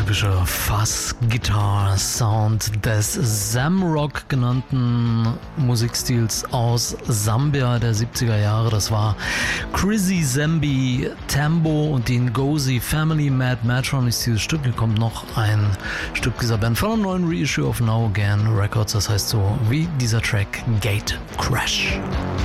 typische Fuzz-Guitar-Sound des Zamrock genannten Musikstils aus Sambia der 70er Jahre. Das war Chrissy Zambi Tambo und die Ngozi Family. Mad Matron ist dieses Stück. Hier kommt noch ein Stück dieser Band von einem neuen Reissue auf Now Again Records. Das heißt so wie dieser Track Gate Crash.